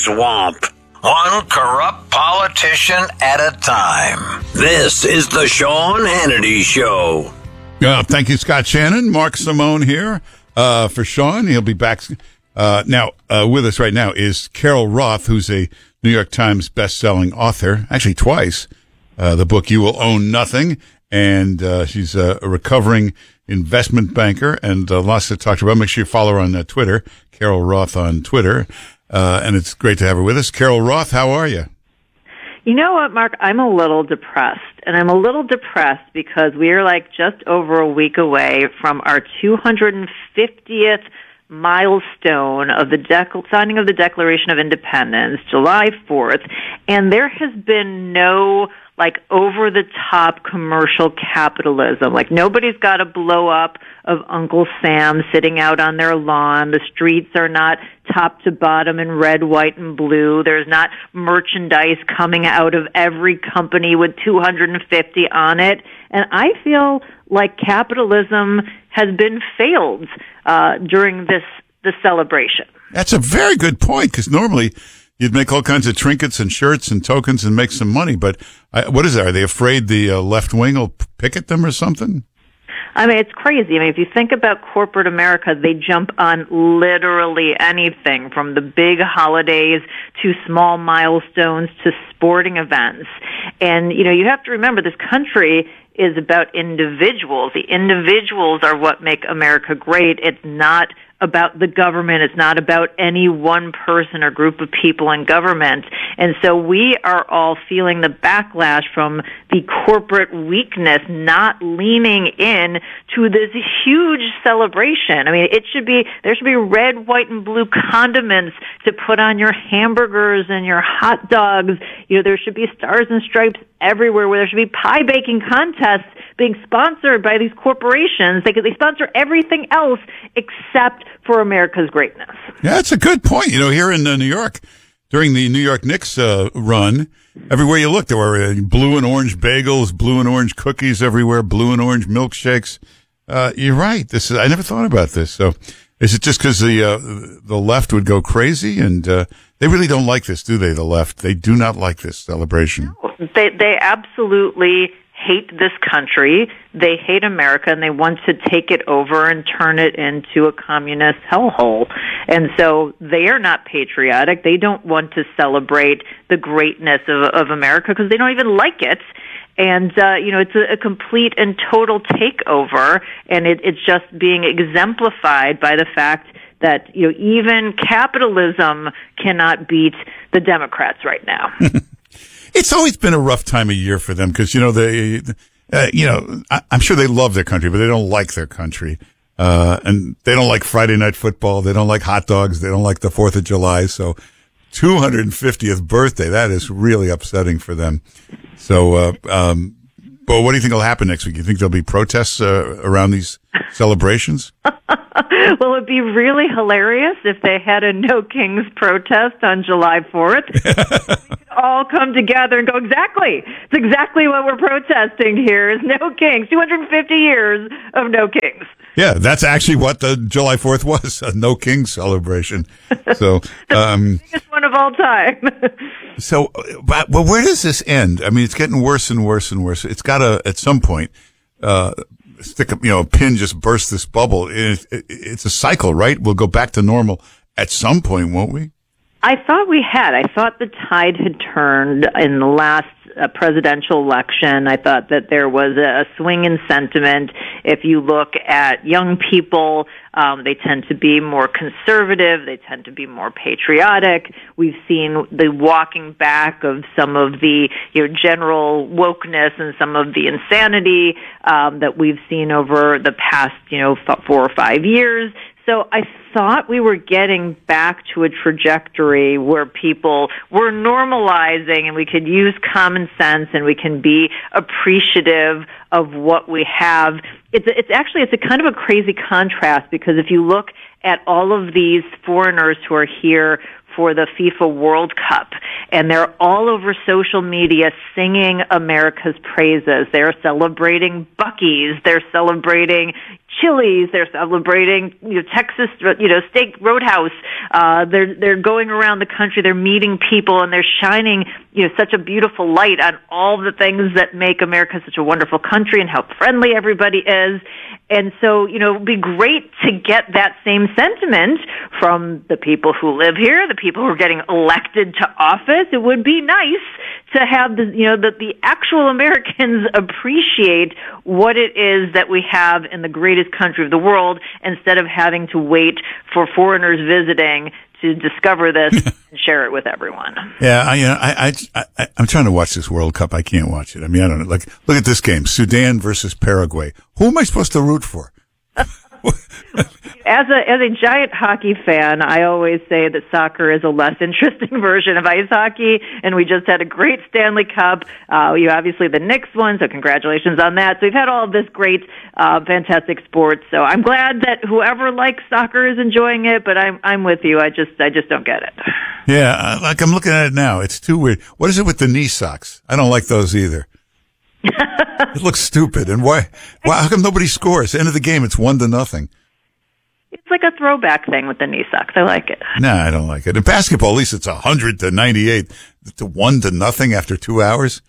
swamp. One corrupt politician at a time. This is the Sean Hannity Show. Thank you, Scott Shannon. Mark Simone here for Sean. He'll be back. Now, with us right now is Carol Roth, who's a New York Times best-selling author, actually twice. The book You Will Own Nothing, and she's a recovering investment banker, and lots to talk about. Make sure you follow her on Twitter, Carol Roth on Twitter, and it's great to have her with us. Carol Roth, how are you? You know what, Mark? I'm a little depressed, and I'm a little depressed because we are like just over a week away from our 250th milestone of the signing of the Declaration of Independence, July 4th, and there has been no like over-the-top commercial capitalism. Like nobody's got a blow-up of Uncle Sam sitting out on their lawn. The streets are not top to bottom in red, white, and blue. There's not merchandise coming out of every company with 250 on it. And I feel like capitalism has been failed during this celebration. That's a very good point, because normally you'd make all kinds of trinkets and shirts and tokens and make some money. But what is that? Are they afraid the left wing will picket them or something? I mean, it's crazy. I mean, if you think about corporate America, they jump on literally anything from the big holidays to small milestones to sporting events. And, you know, you have to remember this country is about individuals. The individuals are what make America great. It's not about the government. It's not about any one person or group of people in government. And so we are all feeling the backlash from the corporate weakness not leaning in to this huge celebration. I mean, there should be red, white, and blue condiments to put on your hamburgers and your hot dogs. You know, there should be stars and stripes everywhere, where there should be pie baking contests being sponsored by these corporations. They sponsor everything else except for America's greatness. Yeah, that's a good point. You know, here in New York, during the New York Knicks run, everywhere you look, there were blue and orange bagels, blue and orange cookies everywhere, blue and orange milkshakes. You're right. I never thought about this. So is it just because the left would go crazy? And they really don't like this, do they, the left? They do not like this celebration. No, they absolutely hate this country. They hate America, and they want to take it over and turn it into a communist hellhole. And so they are not patriotic. They don't want to celebrate the greatness of America because they don't even like it. And, you know, it's a complete and total takeover, and it's just being exemplified by the fact that, you know, even capitalism cannot beat the Democrats right now. It's always been a rough time of year for them because, you know, I'm sure they love their country, but they don't like their country. And they don't like Friday night football. They don't like hot dogs. They don't like the 4th of July. So 250th birthday, that is really upsetting for them. So, but what do you think will happen next week? You think there'll be protests around these celebrations? Well, it'd be really hilarious if they had a No Kings protest on July 4th. We could all come together and go, exactly. It's exactly what we're protesting here is No Kings. 250 years of No Kings. Yeah, that's actually what the July 4th was, a No Kings celebration. So, the biggest one of all time. So, but where does this end? I mean, it's getting worse and worse and worse. It's got to, at some point, stick up, you know, a pin, just burst this bubble. It's a cycle, right? We'll go back to normal at some point, won't we? I thought we had. I thought the tide had turned in the last presidential election. I thought that there was a swing in sentiment. If you look at young people, they tend to be more conservative. They tend to be more patriotic. We've seen the walking back of some of the general wokeness and some of the insanity that we've seen over the past 4 or 5 years. So I thought we were getting back to a trajectory where people were normalizing and we could use common sense and we can be appreciative of what we have. It's a kind of a crazy contrast because if you look at all of these foreigners who are here for the FIFA World Cup, and they're all over social media singing America's praises. They're celebrating Buc-ee's. They're celebrating Chili's. They're celebrating, Texas, Steak Roadhouse. They're going around the country. They're meeting people, and they're shining, such a beautiful light on all the things that make America such a wonderful country and how friendly everybody is. And so, it'd be great to get that same sentiment from the people who live here, the people who are getting elected to office. It would be nice to have the actual Americans appreciate what it is that we have in the greatest country of the world, instead of having to wait for foreigners visiting to discover this and share it with everyone. Yeah, I'm trying to watch this World Cup. I can't watch it. I mean, I don't know. Like, look at this game: Sudan versus Paraguay. Who am I supposed to root for? As a giant hockey fan, I always say that soccer is a less interesting version of ice hockey, and we just had a great Stanley Cup. You obviously the Knicks won, so congratulations on that. So we've had all of this great, fantastic sports. So I'm glad that whoever likes soccer is enjoying it, but I'm with you. I just don't get it. Yeah, like I'm looking at it now. It's too weird. What is it with the knee socks? I don't like those either. It looks stupid. And why? How come nobody scores? End of the game, it's 1-0. It's like a throwback thing with the knee socks. I like it. No, I don't like it. In basketball, at least it's 100-98 to 1-0 after 2 hours.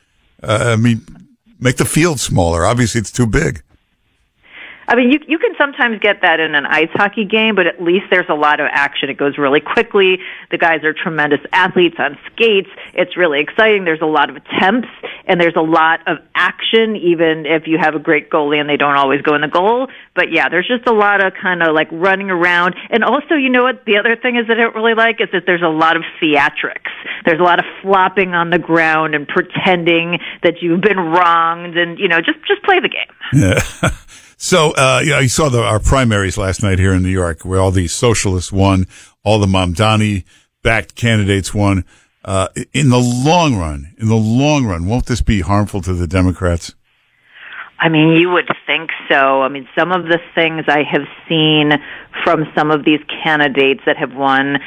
Make the field smaller. Obviously, it's too big. I mean, you can sometimes get that in an ice hockey game, but at least there's a lot of action. It goes really quickly. The guys are tremendous athletes on skates. It's really exciting. There's a lot of attempts, and there's a lot of action, even if you have a great goalie and they don't always go in the goal. But yeah, there's just a lot of kind of like running around. And also, you know what? The other thing is that I don't really like is that there's a lot of theatrics. There's a lot of flopping on the ground and pretending that you've been wronged, and just play the game. Yeah. So, you saw our primaries last night here in New York, where all the socialists won, all the Mamdani-backed candidates won. In the long run, won't this be harmful to the Democrats? I mean, you would think so. I mean, some of the things I have seen from some of these candidates that have won,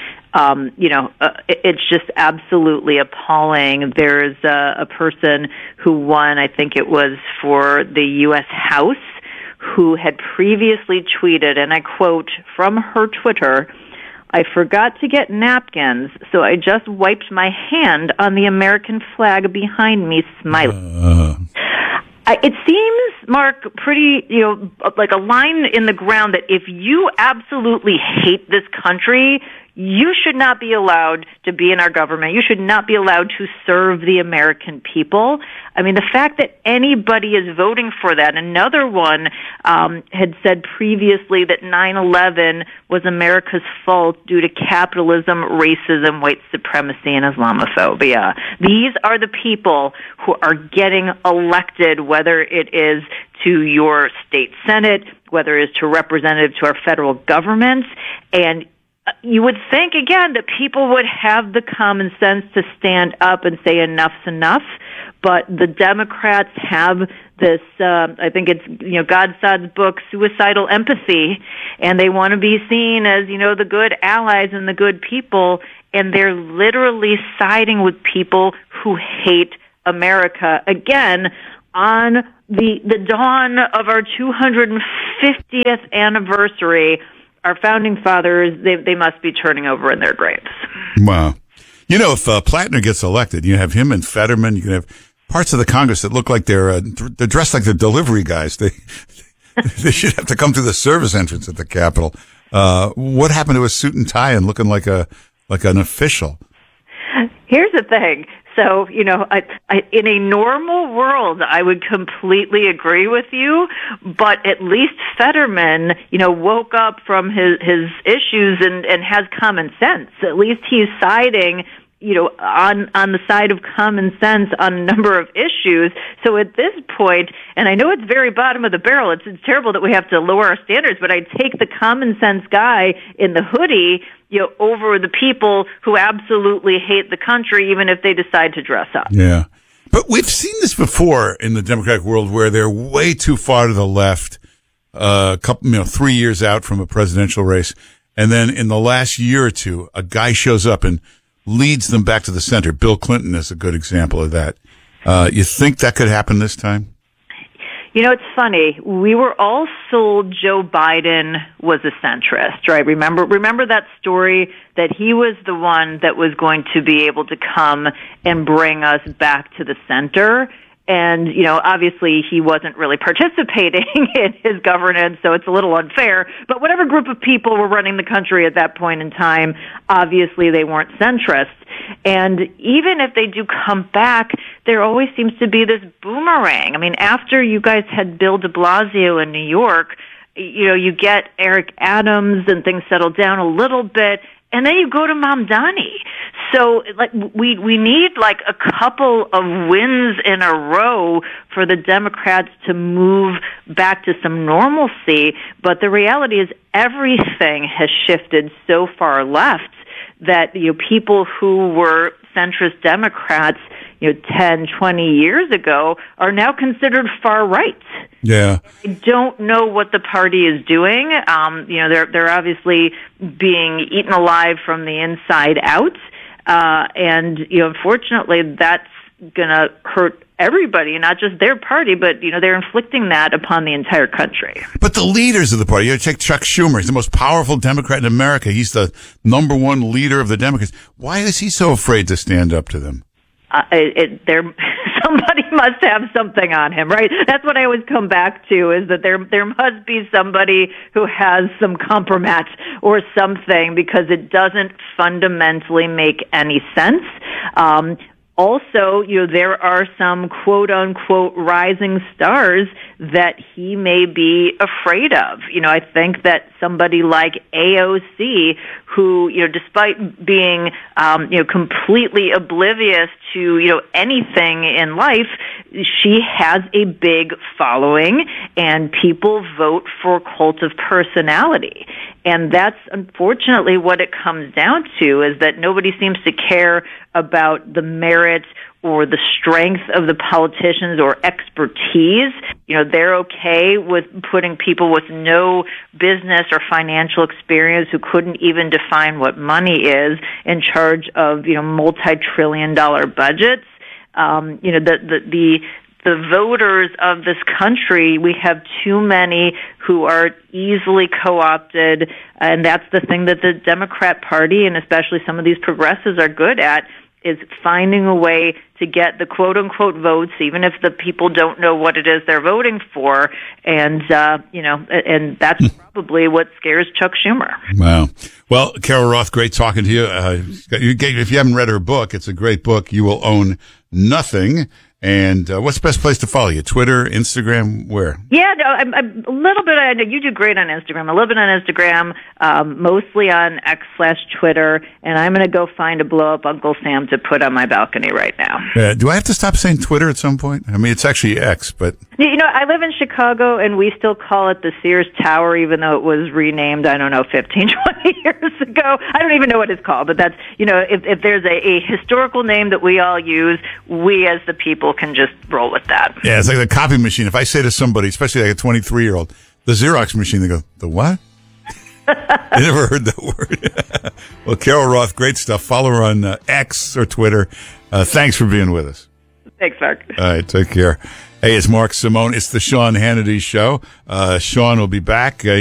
it's just absolutely appalling. There's a person who won, I think it was for the U.S. House, who had previously tweeted, and I quote from her Twitter, "I forgot to get napkins, so I just wiped my hand on the American flag behind me, smiling." It seems, Mark, pretty, like a line in the ground that if you absolutely hate this country, you should not be allowed to be in our government. You should not be allowed to serve the American people. I mean, the fact that anybody is voting for that. Another one had said previously that 9/11 was America's fault due to capitalism, racism, white supremacy, and Islamophobia. These are the people who are getting elected, whether it is to your state senate, whether it is to representative to our federal government, and you would think, again, that people would have the common sense to stand up and say enough's enough, but the Democrats have this, I think it's, Godsod's book, Suicidal Empathy, and they want to be seen as, the good allies and the good people, and they're literally siding with people who hate America. Again, on the dawn of our 250th anniversary, our founding fathers, they must be turning over in their graves. Wow. If Plattner gets elected, you have him and Fetterman, you can have parts of the Congress that look like they're dressed like the delivery guys. They should have to come through the service entrance at the Capitol. What happened to a suit and tie and looking like an official? Here's the thing. So, I in a normal world, I would completely agree with you, but at least Fetterman, woke up from his issues and has common sense. At least he's siding, on the side of common sense on a number of issues. So at this point, and I know it's very bottom of the barrel, it's terrible that we have to lower our standards, but I'd take the common sense guy in the hoodie, over the people who absolutely hate the country, even if they decide to dress up. Yeah. But we've seen this before in the Democratic world where they're way too far to the left, 3 years out from a presidential race. And then in the last year or two, a guy shows up and leads them back to the center. Bill Clinton is a good example of that. You think that could happen this time? You know, it's funny. We were all sold Joe Biden was a centrist, right? Remember that story that he was the one that was going to be able to come and bring us back to the center. And, you know, obviously he wasn't really participating in his governance, so it's a little unfair. But whatever group of people were running the country at that point in time, obviously they weren't centrists. And even if they do come back, there always seems to be this boomerang. I mean, after you guys had Bill de Blasio in New York, you know, you get Eric Adams and things settle down a little bit, and then you go to Mamdani. So, like, we need, like, a couple of wins in a row for the Democrats to move back to some normalcy. But the reality is everything has shifted so far left that, you know, people who were centrist Democrats, you know, 10, 20 years ago are now considered far right. Yeah. I don't know what the party is doing. You know, they're obviously being eaten alive from the inside out. And, you know, unfortunately, that's going to hurt everybody, not just their party, but, you know, they're inflicting that upon the entire country. But the leaders of the party, you take Chuck Schumer, he's the most powerful Democrat in America. He's the number one leader of the Democrats. Why is he so afraid to stand up to them? Somebody must have something on him, right? That's what I always come back to, is that there must be somebody who has some compromise or something, because it doesn't fundamentally make any sense. Also, you know, there are some quote-unquote rising stars that he may be afraid of. You know, I think that somebody like AOC, who, you know, despite being, you know, completely oblivious to, you know, anything in life, she has a big following, and people vote for cult of personality. And that's unfortunately what it comes down to, is that nobody seems to care about the merit or the strength of the politicians or expertise. You know, they're okay with putting people with no business or financial experience, who couldn't even define what money is, in charge of, you know, multi-trillion-dollar budgets. You know, the voters of this country, we have too many who are easily co-opted, and that's the thing that the Democrat Party, and especially some of these progressives, are good at, is finding a way to get the quote-unquote votes, even if the people don't know what it is they're voting for. And, you know, and that's probably what scares Chuck Schumer. Wow. Well, Carol Roth, great talking to you. If you haven't read her book, it's a great book. You Will Own Nothing. And what's the best place to follow you? Twitter, Instagram, where? Yeah, no, I'm a little bit. I know you do great on Instagram. A little bit on Instagram, mostly on X/Twitter. And I'm going to go find a blow up Uncle Sam to put on my balcony right now. Do I have to stop saying Twitter at some point? I mean, it's actually X, but you know, I live in Chicago, and we still call it the Sears Tower, even though it was renamed, I don't know, 15, 20 years ago. I don't even know what it's called, but that's, you know, if there's a historical name that we all use, we as the people can just roll with that. Yeah, it's like the copy machine. If I say to somebody, especially like a 23-year-old, the Xerox machine, they go, the what? I never heard that word. Well, Carol Roth, great stuff. Follow her on X or Twitter. Thanks for being with us. Thanks, Mark. All right, take care. Hey, it's Mark Simone. It's the Sean Hannity Show. Sean will be back.